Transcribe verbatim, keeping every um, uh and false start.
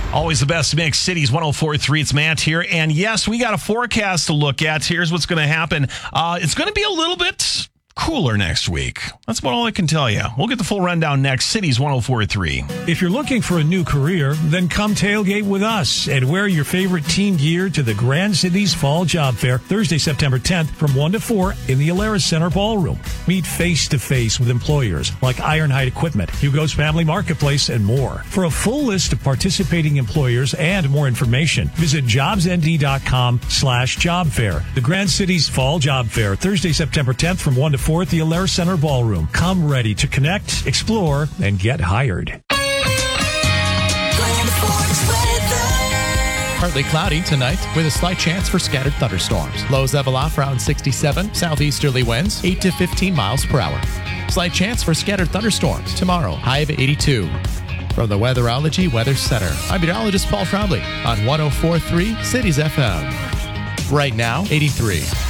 Always the best mix. Cities one oh four point three. It's Matt here. And yes, we got a forecast to look at. Here's what's going to happen. Uh, it's going to be a little bit cooler next week. That's about all I can tell you. We'll get the full rundown next. Cities one oh four point three. If you're looking for a new career, then come tailgate with us and wear your favorite team gear to the Grand Cities Fall Job Fair Thursday, September tenth from one to four in the Alaris Center Ballroom. Meet face-to-face with employers like Ironhide Equipment, Hugo's Family Marketplace, and more. For a full list of participating employers and more information, visit jobsnd.com slash job fair. The Grand Cities Fall Job Fair Thursday, September tenth from one to four at the Alaris Center Ballroom. Come ready to connect, explore, and get hired. Partly cloudy tonight with a slight chance for scattered thunderstorms. Lows level off around sixty-seven. Southeasterly winds eight to fifteen miles per hour. Slight chance for scattered thunderstorms tomorrow. High of eighty-two. From the Weatherology Weather Center, I'm meteorologist Paul Trombley on one oh four point three Cities F M. Right now, eighty-three.